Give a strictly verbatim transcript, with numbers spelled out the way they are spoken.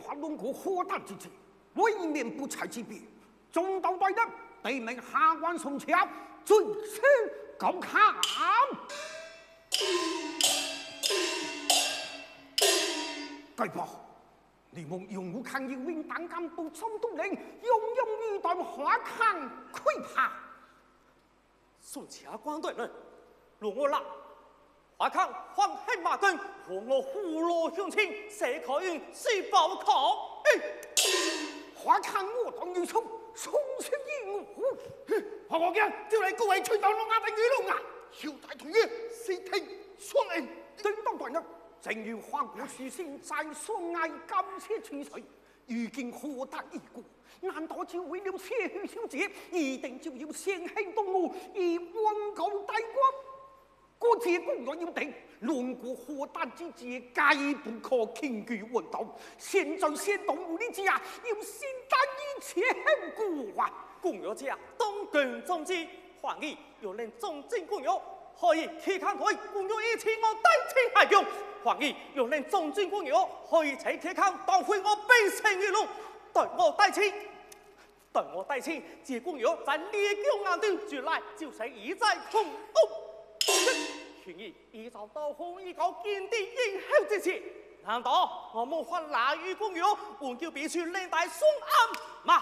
怕龙过火胆之计，未免不才之别。中道对人，地名下官宋朝，最先公看。该报，你们用武抗英兵党干部总督令，用用一段花康溃怕。 宋家官对人，容我啦。花康黄黑马根，和我虎落雄亲，谁可用是报考？哎， 花康我当如冲，冲出一我。 何国强就嚟各位吹到龙牙定鱼龙啊！小大同意，四听双应。 正当大人，正如花国书先在所爱感谢取水，如今何得一过？难道就为了谢许小姐，一定就要先行动武，以温告大国？国节公约要定，论过何丹之节，皆不可轻举妄动。现在先动武的家，要先担一切后果啊！ 公约家东根中之，皇帝又令中正公约，可以期看佢公约一切我单亲下用。皇帝又令中正公约，可以齐期看当回我悲情一路，对我带亲。对我带亲，这公约在列强眼中绝来就是一再空屋。权意依照刀锋依靠坚定英雄之词，难道我们发拿于公约，换叫别处领大宋安吗？